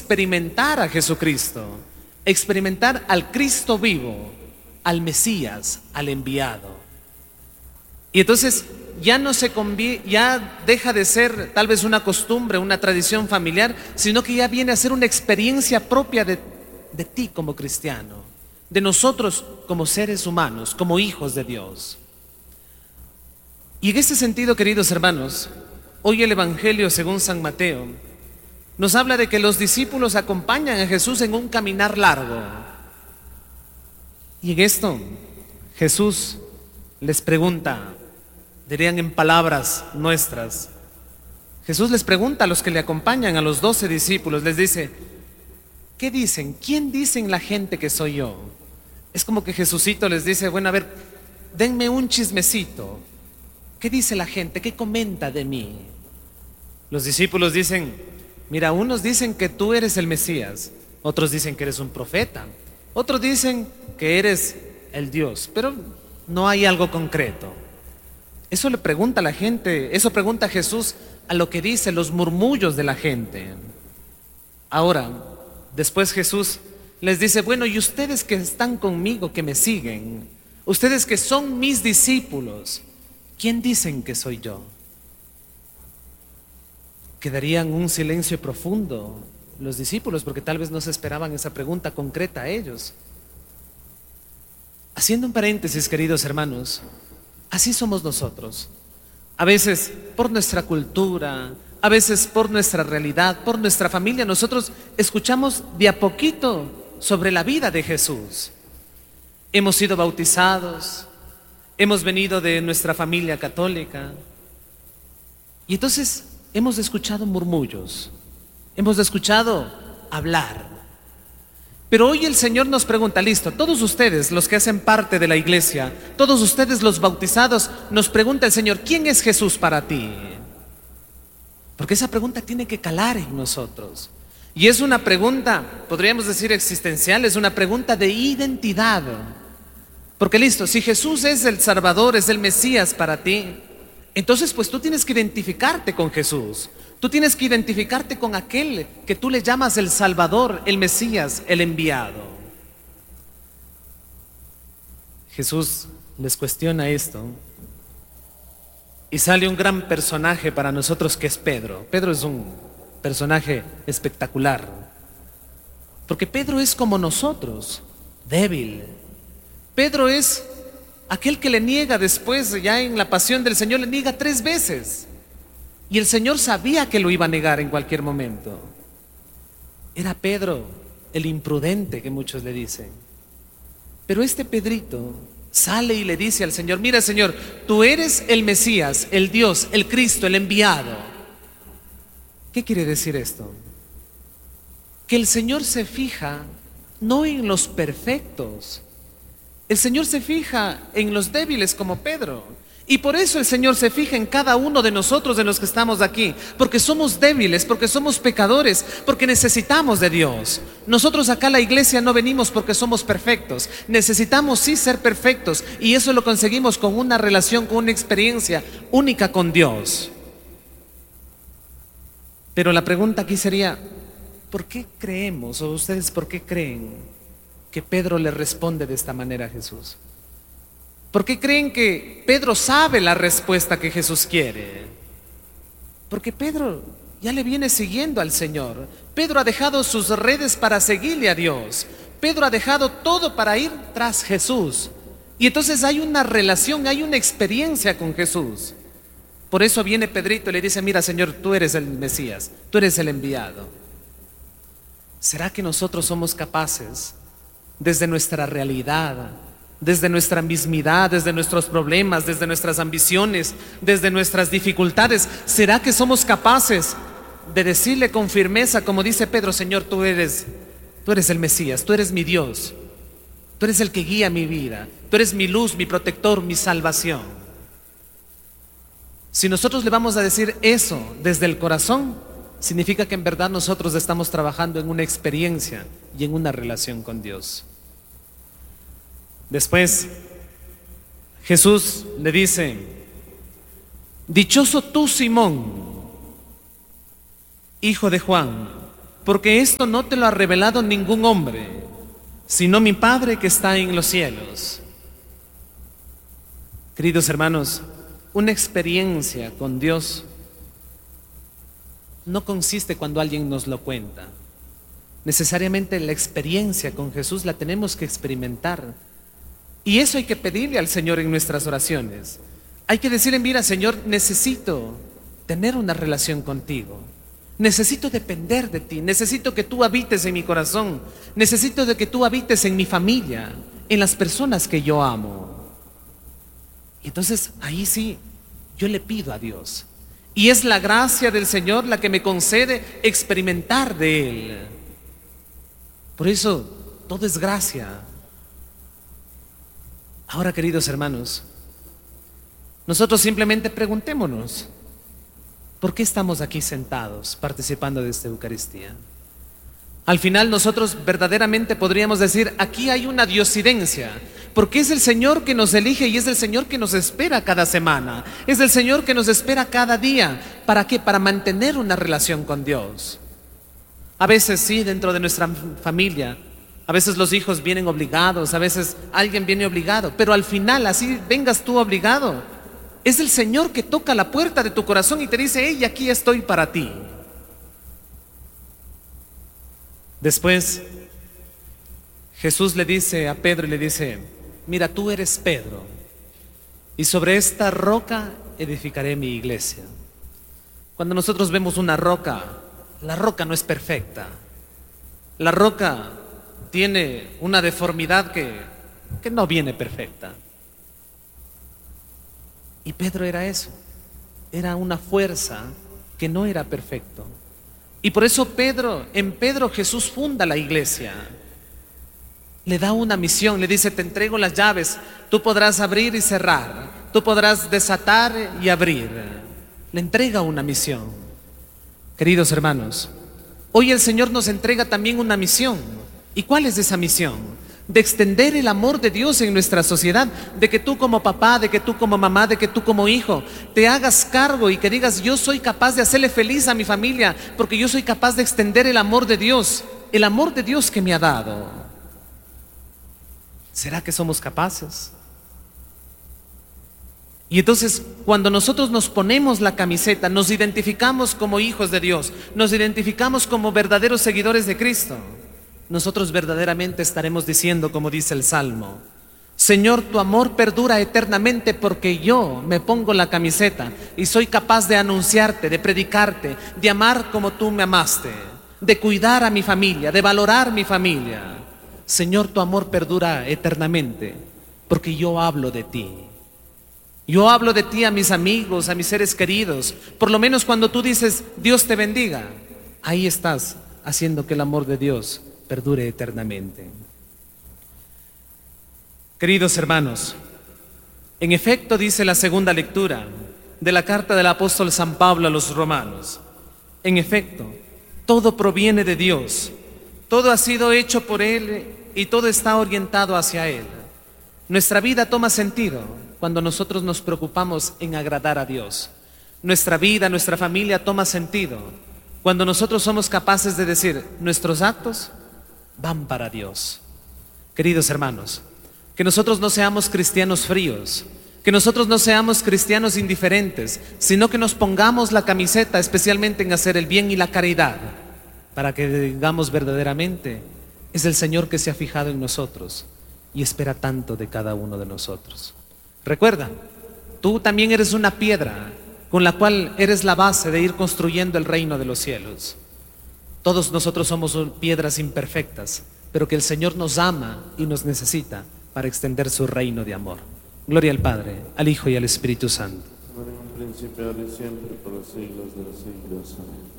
experimentar a Jesucristo, experimentar al Cristo vivo, al Mesías, al enviado. Y entonces ya deja de ser tal vez una costumbre, una tradición familiar, sino que ya viene a ser una experiencia propia de ti como cristiano, de nosotros como seres humanos, como hijos de Dios. Y en este sentido, queridos hermanos, hoy el Evangelio según San Mateo nos habla de que los discípulos acompañan a Jesús en un caminar largo. Y en esto Jesús les pregunta, dirían en palabras nuestras, Jesús les pregunta a los que le acompañan, a los 12 discípulos, les dice, ¿qué dicen? ¿Quién dicen la gente que soy yo? Es como que Jesucito les dice, bueno, a ver, denme un chismecito. ¿Qué dice la gente? ¿Qué comenta de mí? Los discípulos dicen, mira, unos dicen que tú eres el Mesías, otros dicen que eres un profeta, otros dicen que eres el Dios, pero no hay algo concreto. Eso le pregunta a la gente, eso pregunta Jesús a lo que dice los murmullos de la gente. Ahora, después Jesús les dice, bueno, y ustedes que están conmigo, que me siguen, ustedes que son mis discípulos, ¿quién dicen que soy yo? Quedarían un silencio profundo los discípulos, porque tal vez no se esperaban esa pregunta concreta a ellos. Haciendo un paréntesis, queridos hermanos, así somos nosotros. A veces por nuestra cultura, a veces por nuestra realidad, por nuestra familia, nosotros escuchamos de a poquito sobre la vida de Jesús. Hemos sido bautizados, hemos venido de nuestra familia católica y entonces hemos escuchado murmullos, hemos escuchado hablar. Pero hoy el Señor nos pregunta, listo, todos ustedes los que hacen parte de la iglesia, todos ustedes los bautizados, nos pregunta el Señor, ¿quién es Jesús para ti? Porque esa pregunta tiene que calar en nosotros. Y es una pregunta, podríamos decir existencial, es una pregunta de identidad. Porque listo, si Jesús es el Salvador, es el Mesías para ti, entonces pues tú tienes que identificarte con Jesús. Tú tienes que identificarte con aquel que tú le llamas el Salvador, el Mesías, el enviado. Jesús les cuestiona esto y sale un gran personaje para nosotros que es Pedro. Pedro es un personaje espectacular, porque Pedro es como nosotros, débil. Pedro es aquel que le niega después, ya en la pasión del Señor, le niega 3 veces. Y el Señor sabía que lo iba a negar en cualquier momento. Era Pedro, el imprudente que muchos le dicen. Pero este Pedrito sale y le dice al Señor, mira Señor, tú eres el Mesías, el Dios, el Cristo, el enviado. ¿Qué quiere decir esto? Que el Señor se fija no en los perfectos, el Señor se fija en los débiles como Pedro. Y por eso el Señor se fija en cada uno de nosotros, de los que estamos aquí, porque somos débiles, porque somos pecadores, porque necesitamos de Dios. Nosotros acá a la iglesia no venimos porque somos perfectos, necesitamos sí ser perfectos, y eso lo conseguimos con una relación, con una experiencia única con Dios. Pero la pregunta aquí sería, ¿por qué creemos, o ustedes por qué creen que Pedro le responde de esta manera a Jesús? ¿Por qué creen que Pedro sabe la respuesta que Jesús quiere? Porque Pedro ya le viene siguiendo al Señor. Pedro ha dejado sus redes para seguirle a Dios. Pedro ha dejado todo para ir tras Jesús. Y entonces hay una relación, hay una experiencia con Jesús. Por eso viene Pedrito y le dice, mira Señor, tú eres el Mesías, tú eres el enviado. ¿Será que nosotros somos capaces, desde nuestra realidad, desde nuestra mismidad, desde nuestros problemas, desde nuestras ambiciones, desde nuestras dificultades, será que somos capaces de decirle con firmeza, como dice Pedro, Señor, tú eres el Mesías, tú eres mi Dios, tú eres el que guía mi vida, tú eres mi luz, mi protector, mi salvación? Si nosotros le vamos a decir eso desde el corazón, significa que en verdad nosotros estamos trabajando en una experiencia y en una relación con Dios. Después Jesús le dice, dichoso tú, Simón, hijo de Juan, porque esto no te lo ha revelado ningún hombre, sino mi Padre que está en los cielos. Queridos hermanos, una experiencia con Dios no consiste cuando alguien nos lo cuenta. Necesariamente la experiencia con Jesús la tenemos que experimentar. Y eso hay que pedirle al Señor en nuestras oraciones. Hay que decirle, mira, Señor, necesito tener una relación contigo. Necesito depender de ti. Necesito que tú habites en mi corazón. Necesito de que tú habites en mi familia, en las personas que yo amo. Y entonces ahí sí, yo le pido a Dios. Y es la gracia del Señor la que me concede experimentar de Él. Por eso, todo es gracia. Ahora, queridos hermanos, nosotros simplemente preguntémonos, ¿por qué estamos aquí sentados participando de esta Eucaristía? Al final nosotros verdaderamente podríamos decir, aquí hay una diosidencia, porque es el Señor que nos elige y es el Señor que nos espera cada semana, es el Señor que nos espera cada día. ¿Para qué? Para mantener una relación con Dios. A veces sí, dentro de nuestra familia, a veces los hijos vienen obligados, a veces alguien viene obligado, pero al final, así vengas tú obligado, es el Señor que toca la puerta de tu corazón y te dice, hey, aquí estoy para ti. Después, Jesús le dice a Pedro y le dice, mira, tú eres Pedro, y sobre esta roca edificaré mi iglesia. Cuando nosotros vemos una roca, la roca no es perfecta. La roca tiene una deformidad que no viene perfecta. Y Pedro era eso, era una fuerza que no era perfecto. Y por eso en Pedro Jesús funda la iglesia. Le da una misión, le dice, te entrego las llaves, tú podrás abrir y cerrar, tú podrás desatar y abrir. Le entrega una misión. Queridos hermanos, hoy el Señor nos entrega también una misión. ¿Y cuál es esa misión? De extender el amor de Dios en nuestra sociedad, de que tú como papá, de que tú como mamá, de que tú como hijo, te hagas cargo y que digas, yo soy capaz de hacerle feliz a mi familia, porque yo soy capaz de extender el amor de Dios que me ha dado. ¿Será que somos capaces? Y entonces, cuando nosotros nos ponemos la camiseta, nos identificamos como hijos de Dios, nos identificamos como verdaderos seguidores de Cristo, nosotros verdaderamente estaremos diciendo, como dice el Salmo, Señor, tu amor perdura eternamente porque yo me pongo la camiseta y soy capaz de anunciarte, de predicarte, de amar como tú me amaste, de cuidar a mi familia, de valorar mi familia. Señor, tu amor perdura eternamente porque yo hablo de ti. Yo hablo de ti a mis amigos, a mis seres queridos. Por lo menos cuando tú dices, Dios te bendiga, ahí estás haciendo que el amor de Dios perdure eternamente. Queridos hermanos, en efecto dice la segunda lectura de la carta del apóstol San Pablo a los romanos, en efecto, todo proviene de Dios, todo ha sido hecho por Él y todo está orientado hacia Él. Nuestra vida toma sentido cuando nosotros nos preocupamos en agradar a Dios. Nuestra vida, nuestra familia toma sentido cuando nosotros somos capaces de decir, nuestros actos van para Dios. Queridos hermanos, que nosotros no seamos cristianos fríos, que nosotros no seamos cristianos indiferentes, sino que nos pongamos la camiseta especialmente en hacer el bien y la caridad, para que digamos verdaderamente, es el Señor que se ha fijado en nosotros y espera tanto de cada uno de nosotros. Recuerda, tú también eres una piedra con la cual eres la base de ir construyendo el reino de los cielos. Todos nosotros somos piedras imperfectas, pero que el Señor nos ama y nos necesita para extender su reino de amor. Gloria al Padre, al Hijo y al Espíritu Santo. Ahora en un principio, ahora y siempre, por los siglos de los siglos. Amén.